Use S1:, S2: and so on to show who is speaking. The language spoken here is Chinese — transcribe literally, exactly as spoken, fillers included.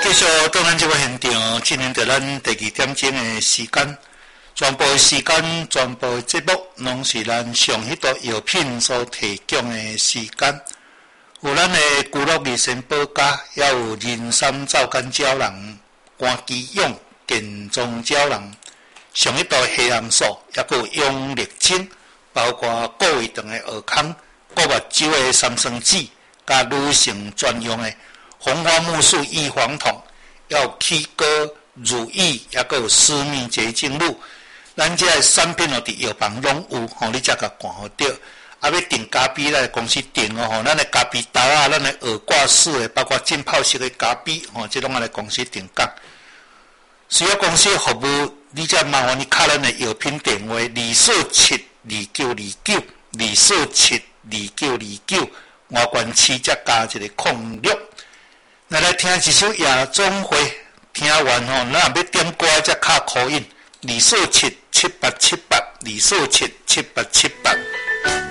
S1: 继续到咱这个现场，进行到咱第二点钟的时间，全部的时间、全部的节目，拢是咱上迄个药品所提供的时间。有咱的居乐二仙宝家，也有人参皂苷胶囊、关基用健壮胶囊，上一道黑暗素，也有用力精，包括顾胃肠的蚵康、顾目睭的三酸酯，甲女性专用的红花木素异黄酮，也有起膏、乳液，也有私密洁净露。咱这个产品哦，伫药房拢有，吼，你才甲看好着。啊，要订咖啡，咱公司订哦，吼，咱的咖啡豆啊，咱的耳挂式的，包括浸泡式的咖啡，吼，这拢爱来公司订购。需要公司服务，你才麻烦你敲咱的药品电话：二四七二九二九二四七二九二九，外观市才加一个空六。来来听一首夜总会，听完吼，咱若要点歌才敲口音：二四七七八七八，二四七七八七八。